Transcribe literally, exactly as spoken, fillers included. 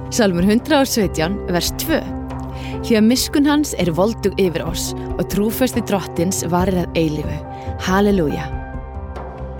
Salmur hundrað og sautján, vers tvö. Því að miskunn hans er voldug yfir oss og trúfesti drottins varir að eilífu. Halleluja.